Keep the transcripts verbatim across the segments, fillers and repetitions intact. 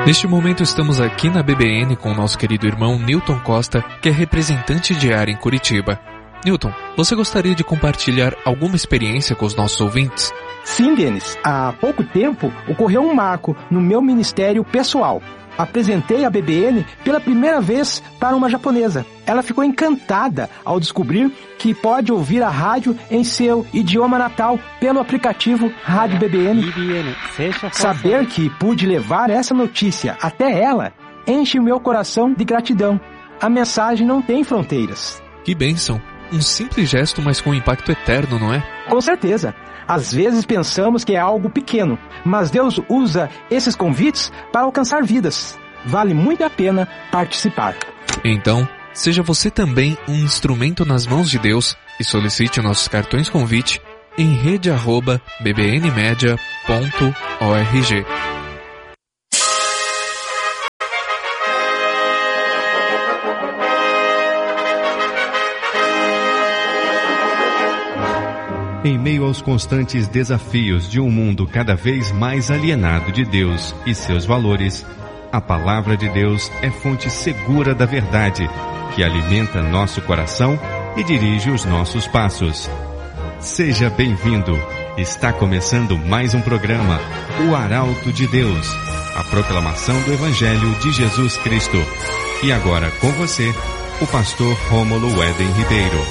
Neste momento estamos aqui na B B N com o nosso querido irmão Newton Costa, que é representante de área em Curitiba. Newton, você gostaria de compartilhar alguma experiência com os nossos ouvintes? Sim, Denis. Há pouco tempo ocorreu um marco no meu ministério pessoal. Apresentei a B B N pela primeira vez para uma japonesa. Ela ficou encantada ao descobrir que pode ouvir a rádio em seu idioma natal pelo aplicativo Rádio B B N. Saber que pude levar essa notícia até ela enche meu coração de gratidão. A mensagem não tem fronteiras. Que bênção! Um simples gesto, mas com impacto eterno, não é? Com certeza. Às vezes pensamos que é algo pequeno, mas Deus usa esses convites para alcançar vidas. Vale muito a pena participar. Então, seja você também um instrumento nas mãos de Deus e solicite nossos cartões convite em rede arroba b b n media ponto org. Em meio aos constantes desafios de um mundo cada vez mais alienado de Deus e seus valores, a palavra de Deus é fonte segura da verdade, que alimenta nosso coração e dirige os nossos passos. Seja bem-vindo. Está começando mais um programa, O Arauto de Deus, a proclamação do Evangelho de Jesus Cristo. E agora com você, o pastor Rômulo Éden Ribeiro.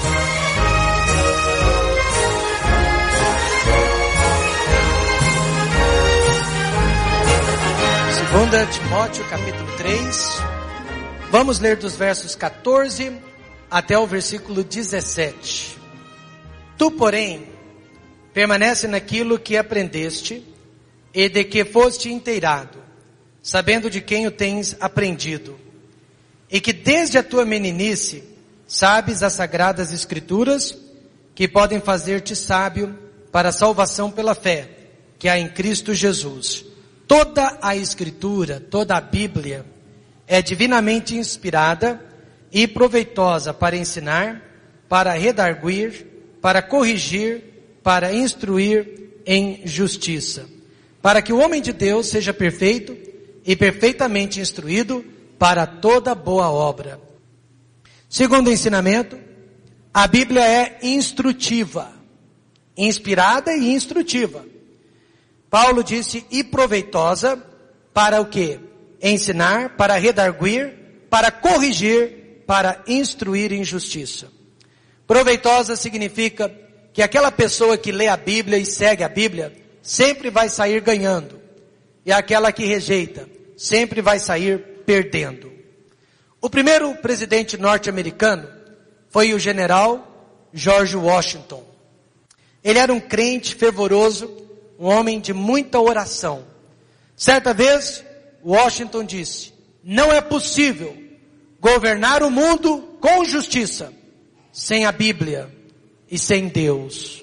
Segunda Timóteo, capítulo três, vamos ler dos versos quatorze até o versículo dezessete. Tu, porém, permanece naquilo que aprendeste e de que foste inteirado, sabendo de quem o tens aprendido, e que desde a tua meninice sabes as sagradas escrituras que podem fazer-te sábio para a salvação pela fé que há em Cristo Jesus. Toda a Escritura, toda a Bíblia, é divinamente inspirada e proveitosa para ensinar, para redarguir, para corrigir, para instruir em justiça, para que o homem de Deus seja perfeito e perfeitamente instruído para toda boa obra. Segundo ensinamento, a Bíblia é instrutiva, inspirada e instrutiva. Paulo disse, e proveitosa para o quê? Ensinar, para redarguir, para corrigir, para instruir em justiça. Proveitosa significa que aquela pessoa que lê a Bíblia e segue a Bíblia, sempre vai sair ganhando. E aquela que rejeita, sempre vai sair perdendo. O primeiro presidente norte-americano foi o general George Washington. Ele era um crente fervoroso, um homem de muita oração. Certa vez, Washington disse, não é possível governar o mundo com justiça, sem a Bíblia e sem Deus.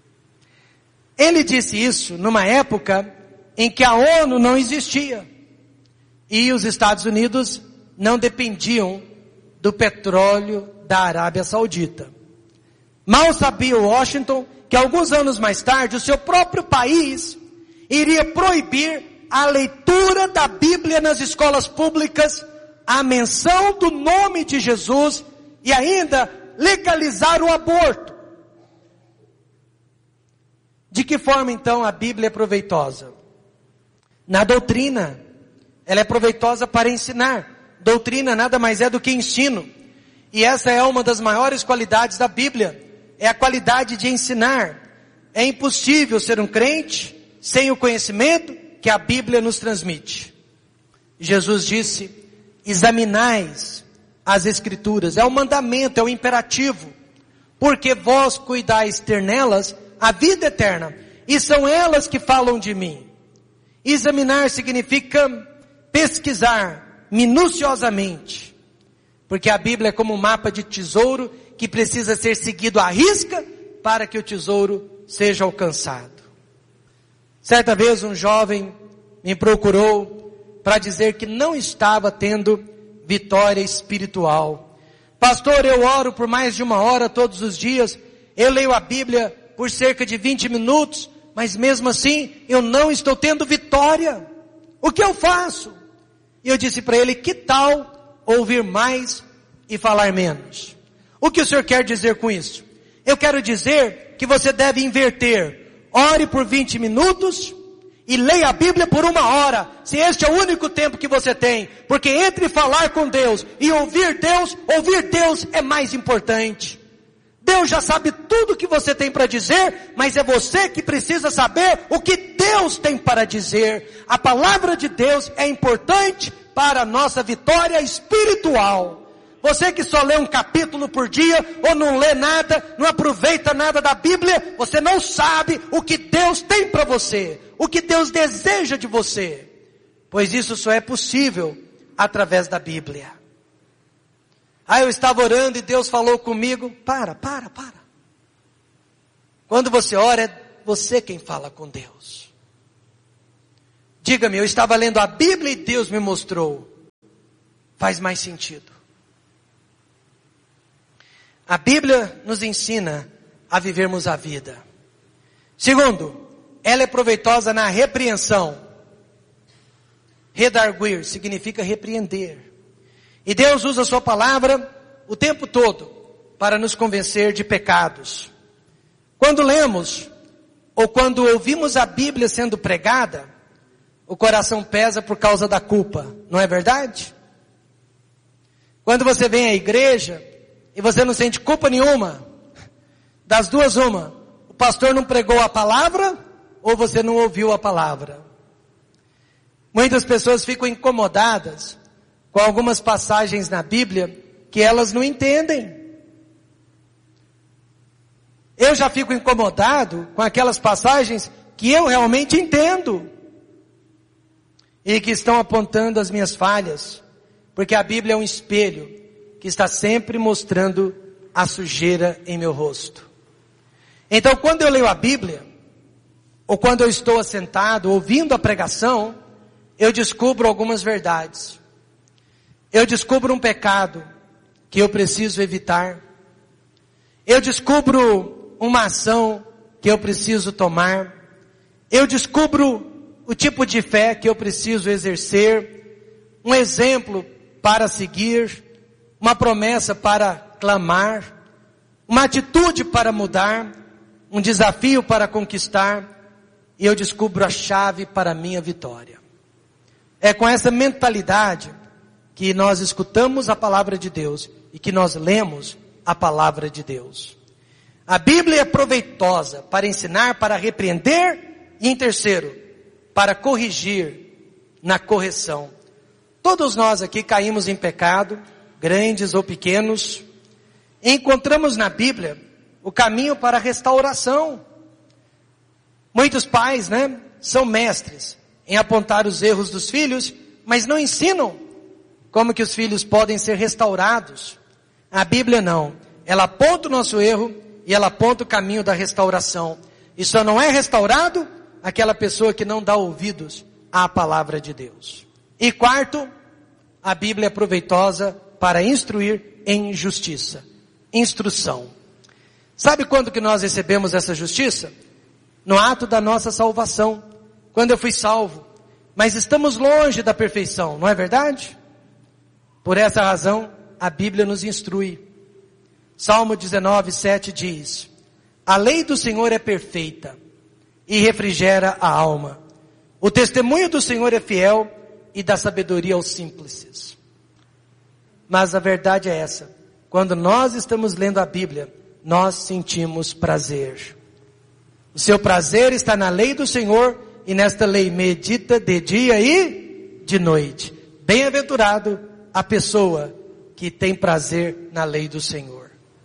Ele disse isso numa época em que a ONU não existia, e os Estados Unidos não dependiam do petróleo da Arábia Saudita. Mal sabia Washington que alguns anos mais tarde o seu próprio país iria proibir a leitura da Bíblia nas escolas públicas, a menção do nome de Jesus e ainda legalizar o aborto. De que forma então a Bíblia é proveitosa? Na doutrina, ela é proveitosa para ensinar. Doutrina nada mais é do que ensino. E essa é uma das maiores qualidades da Bíblia. É a qualidade de ensinar. É impossível ser um crente sem o conhecimento que a Bíblia nos transmite. Jesus disse, examinais as Escrituras. É o mandamento, é o imperativo. Porque vós cuidais ter nelas a vida eterna. E são elas que falam de mim. Examinar significa pesquisar minuciosamente. Porque a Bíblia é como um mapa de tesouro que precisa ser seguido à risca para que o tesouro seja alcançado. Certa vez um jovem me procurou para dizer que não estava tendo vitória espiritual. Pastor, eu oro por mais de uma hora todos os dias, eu leio a Bíblia por cerca de vinte minutos, mas mesmo assim eu não estou tendo vitória. O que eu faço? E eu disse para ele, que tal ouvir mais e falar menos? O que o senhor quer dizer com isso? Eu quero dizer que você deve inverter. Ore por vinte minutos e leia a Bíblia por uma hora, se este é o único tempo que você tem. Porque entre falar com Deus e ouvir Deus, ouvir Deus é mais importante. Deus já sabe tudo o que você tem para dizer, mas é você que precisa saber o que Deus tem para dizer. A palavra de Deus é importante para a nossa vitória espiritual. Você que só lê um capítulo por dia, ou não lê nada, não aproveita nada da Bíblia, você não sabe o que Deus tem para você, o que Deus deseja de você. Pois isso só é possível através da Bíblia. Ah, eu estava orando e Deus falou comigo. Para, para, para. Quando você ora, é você quem fala com Deus. Diga-me, eu estava lendo a Bíblia e Deus me mostrou. Faz mais sentido. A Bíblia nos ensina a vivermos a vida. Segundo, ela é proveitosa na repreensão. Redarguir significa repreender. E Deus usa a sua palavra o tempo todo para nos convencer de pecados. Quando lemos ou quando ouvimos a Bíblia sendo pregada, o coração pesa por causa da culpa, não é verdade? Quando você vem à igreja e você não sente culpa nenhuma, das duas uma, o pastor não pregou a palavra ou você não ouviu a palavra. Muitas pessoas ficam incomodadas com algumas passagens na Bíblia que elas não entendem. Eu já fico incomodado com aquelas passagens que eu realmente entendo e que estão apontando as minhas falhas, porque a Bíblia é um espelho que está sempre mostrando a sujeira em meu rosto. Então, quando eu leio a Bíblia, ou quando eu estou assentado ouvindo a pregação, eu descubro algumas verdades. Eu descubro um pecado que eu preciso evitar. Eu descubro uma ação que eu preciso tomar. Eu descubro o tipo de fé que eu preciso exercer. Um exemplo para seguir. Uma promessa para clamar. Uma atitude para mudar. Um desafio para conquistar. E eu descubro a chave para a minha vitória. É com essa mentalidade que nós escutamos a palavra de Deus e que nós lemos a palavra de Deus. A Bíblia é proveitosa para ensinar, para repreender e, em terceiro, para corrigir na correção. Todos nós aqui caímos em pecado, grandes ou pequenos, e encontramos na Bíblia o caminho para a restauração. Muitos pais, né, são mestres em apontar os erros dos filhos, mas não ensinam como que os filhos podem ser restaurados. A Bíblia não. Ela aponta o nosso erro e ela aponta o caminho da restauração. E só não é restaurado aquela pessoa que não dá ouvidos à palavra de Deus. E quarto, a Bíblia é proveitosa para instruir em justiça. Instrução. Sabe quando que nós recebemos essa justiça? No ato da nossa salvação. Quando eu fui salvo. Mas estamos longe da perfeição, não é verdade? Por essa razão, a Bíblia nos instrui. Salmo dezenove, sete diz: a lei do Senhor é perfeita e refrigera a alma. O testemunho do Senhor é fiel e dá sabedoria aos simples. Mas a verdade é essa. Quando nós estamos lendo a Bíblia, nós sentimos prazer. O seu prazer está na lei do Senhor e nesta lei medita de dia e de noite. Bem-aventurado a pessoa que tem prazer na lei do Senhor.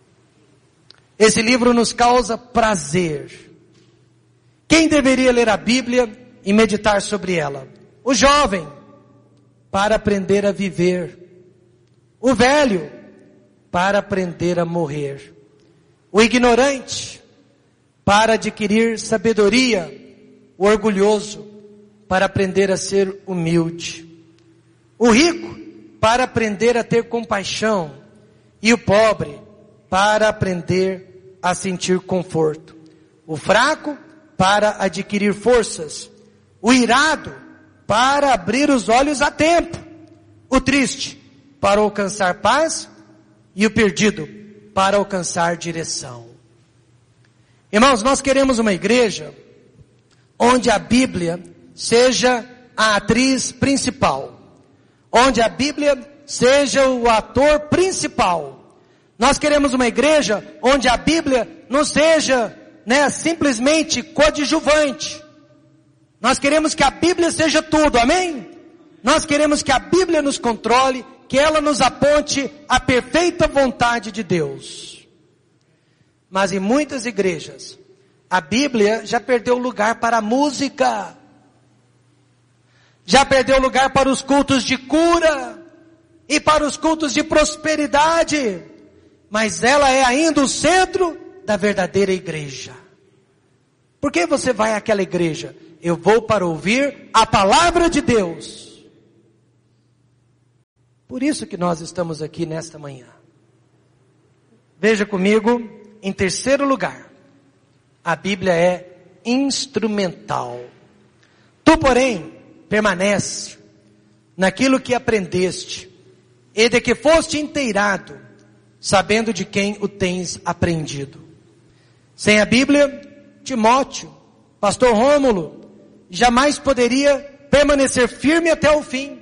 Esse livro nos causa prazer. Quem deveria ler a Bíblia e meditar sobre ela? O jovem, para aprender a viver. O velho, para aprender a morrer. O ignorante, para adquirir sabedoria. O orgulhoso, para aprender a ser humilde. O rico, para aprender a ter compaixão, e o pobre, para aprender a sentir conforto. O fraco, para adquirir forças. O irado, para abrir os olhos a tempo. o triste para alcançar paz e o perdido para alcançar direção. Irmãos, nós queremos uma igreja onde a Bíblia seja a atriz principal, onde a Bíblia seja o ator principal. Nós queremos uma igreja onde a Bíblia não seja, né, simplesmente coadjuvante. Nós queremos que a Bíblia seja tudo, amém? Nós queremos que a Bíblia nos controle, que ela nos aponte a perfeita vontade de Deus. Mas em muitas igrejas, a Bíblia já perdeu lugar para a música, já perdeu lugar para os cultos de cura e para os cultos de prosperidade, mas ela é ainda o centro da verdadeira igreja. Por que você vai àquela igreja? Eu vou para ouvir a palavra de Deus. Por isso que nós estamos aqui nesta manhã. Veja comigo, em terceiro lugar, a Bíblia é instrumental. Tu, porém, permanece naquilo que aprendeste, e de que foste inteirado, sabendo de quem o tens aprendido. Sem a Bíblia, Timóteo, pastor Rômulo, jamais poderia permanecer firme até o fim.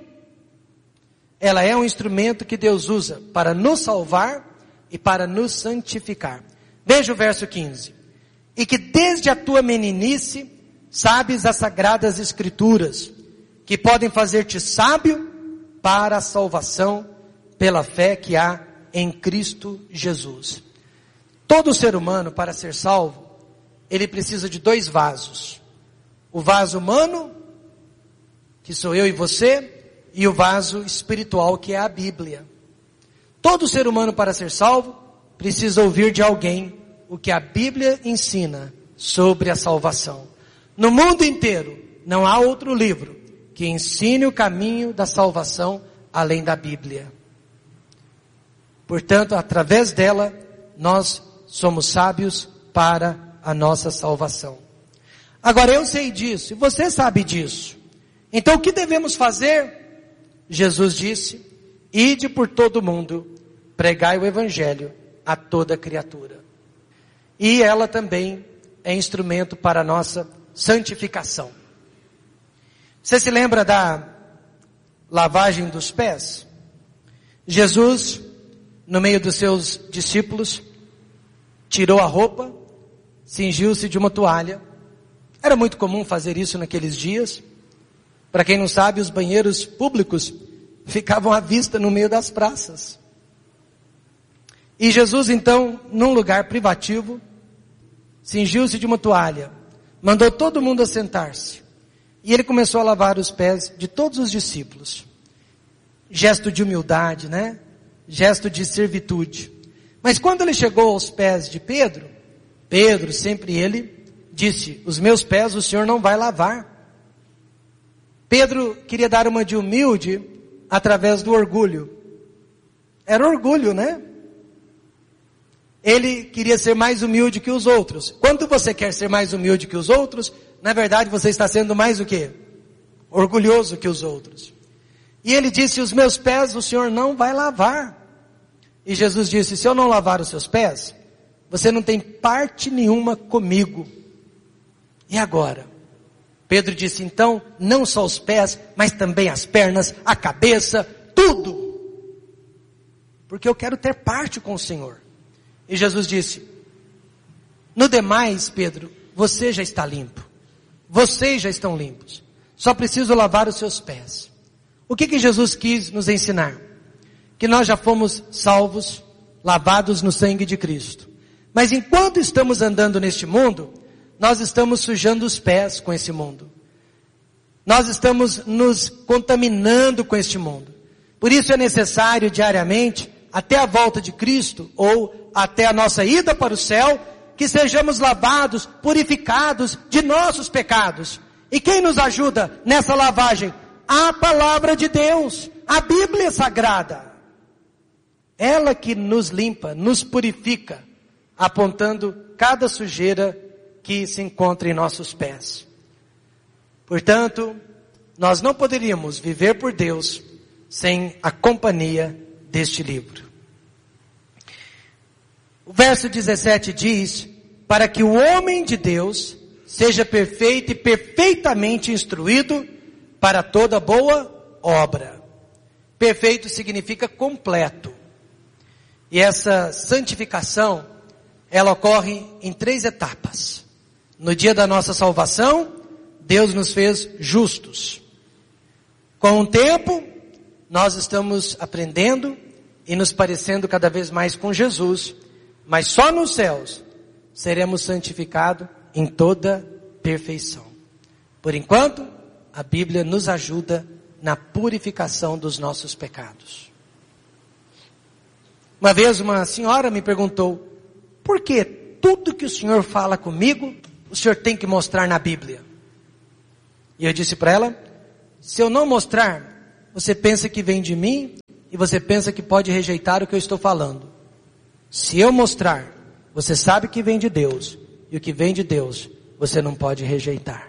Ela é um instrumento que Deus usa para nos salvar e para nos santificar. Veja o verso quinze. E que desde a tua meninice sabes as sagradas escrituras, que podem fazer-te sábio para a salvação pela fé que há em Cristo Jesus. Todo ser humano, para ser salvo, ele precisa de dois vasos. O vaso humano, que sou eu e você, e o vaso espiritual, que é a Bíblia. Todo ser humano, para ser salvo, precisa ouvir de alguém o que a Bíblia ensina sobre a salvação. No mundo inteiro, não há outro livro que ensine o caminho da salvação além da Bíblia. Portanto, através dela, nós somos sábios para a nossa salvação. Agora, eu sei disso, e você sabe disso. Então, o que devemos fazer? Jesus disse, ide por todo o mundo, pregai o evangelho a toda criatura. E ela também é instrumento para a nossa santificação. Você se lembra da lavagem dos pés? Jesus, no meio dos seus discípulos, tirou a roupa, cingiu-se de uma toalha. Era muito comum fazer isso naqueles dias. Para quem não sabe, os banheiros públicos ficavam à vista no meio das praças. E Jesus então, num lugar privativo, cingiu-se de uma toalha, mandou todo mundo assentar-se. E ele começou a lavar os pés de todos os discípulos. Gesto de humildade, né? Gesto de servitude. Mas quando ele chegou aos pés de Pedro, Pedro, sempre ele, disse, os meus pés o Senhor não vai lavar. Pedro queria dar uma de humilde através do orgulho. Era orgulho, né? Ele queria ser mais humilde que os outros. Quando você quer ser mais humilde que os outros, na verdade você está sendo mais o quê? Orgulhoso que os outros. E ele disse, os meus pés o Senhor não vai lavar. E Jesus disse, se eu não lavar os seus pés, você não tem parte nenhuma comigo. E agora? Pedro disse, então, não só os pés, mas também as pernas, a cabeça, tudo. Porque eu quero ter parte com o Senhor. E Jesus disse, no demais, Pedro, você já está limpo. Vocês já estão limpos. Só preciso lavar os seus pés. O que que Jesus quis nos ensinar? Que nós já fomos salvos, lavados no sangue de Cristo. Mas enquanto estamos andando neste mundo, nós estamos sujando os pés com esse mundo. Nós estamos nos contaminando com este mundo. Por isso é necessário diariamente, até a volta de Cristo, ou até a nossa ida para o céu, que sejamos lavados, purificados de nossos pecados. E quem nos ajuda nessa lavagem? A palavra de Deus, a Bíblia Sagrada. Ela que nos limpa, nos purifica, apontando cada sujeira que se encontra em nossos pés. Portanto, nós não poderíamos viver por Deus sem a companhia deste livro. O verso dezessete diz: para que o homem de Deus seja perfeito e perfeitamente instruído para toda boa obra. Perfeito significa completo. E essa santificação, ela ocorre em três etapas. No dia da nossa salvação, Deus nos fez justos. Com o tempo, nós estamos aprendendo e nos parecendo cada vez mais com Jesus, mas só nos céus seremos santificados em toda perfeição. Por enquanto, a Bíblia nos ajuda na purificação dos nossos pecados. Uma vez uma senhora me perguntou: por que tudo que o Senhor fala comigo, o Senhor tem que mostrar na Bíblia? E eu disse para ela: se eu não mostrar, você pensa que vem de mim e você pensa que pode rejeitar o que eu estou falando. Se eu mostrar, você sabe que vem de Deus, e o que vem de Deus, você não pode rejeitar.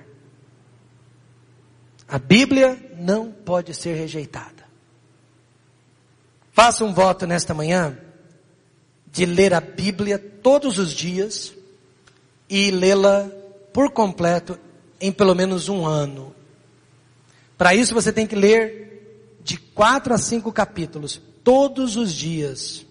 A Bíblia não pode ser rejeitada. Faça um voto nesta manhã de ler a Bíblia todos os dias e lê-la por completo em pelo menos um ano. Para isso você tem que ler de quatro a cinco capítulos todos os dias.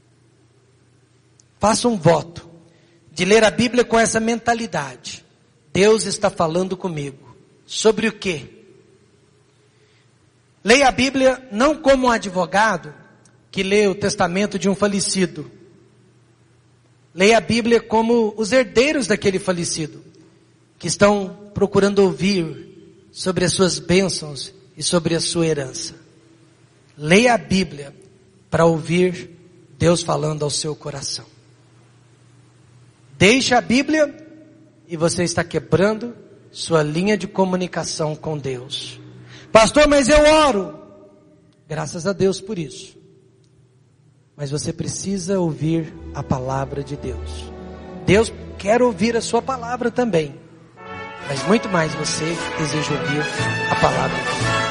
Faça um voto de ler a Bíblia com essa mentalidade. Deus está falando comigo. Sobre o quê? Leia a Bíblia não como um advogado que lê o testamento de um falecido. Leia a Bíblia como os herdeiros daquele falecido, que estão procurando ouvir sobre as suas bênçãos e sobre a sua herança. Leia a Bíblia para ouvir Deus falando ao seu coração. Deixe a Bíblia e você está quebrando sua linha de comunicação com Deus. Pastor, mas eu oro. Graças a Deus por isso. Mas você precisa ouvir a palavra de Deus. Deus quer ouvir a sua palavra também. Mas muito mais você deseja ouvir a palavra de Deus.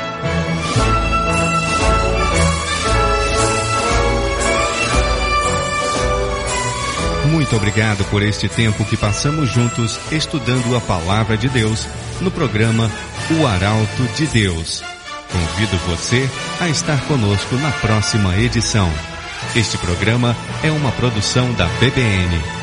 Muito obrigado por este tempo que passamos juntos estudando a palavra de Deus no programa O Arauto de Deus. Convido você a estar conosco na próxima edição. Este programa é uma produção da B B N.